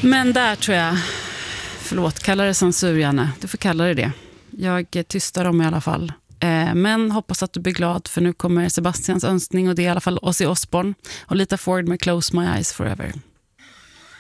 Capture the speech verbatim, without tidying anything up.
Men där tror jag, förlåt, kalla det censur, Janne. Du får kalla det det. Jag tystar dem i alla fall. Eh, men hoppas att du blir glad, för nu kommer Sebastians önskning, och det är i alla fall Ozzy Osbourne och Lita Ford med Close My Eyes Forever.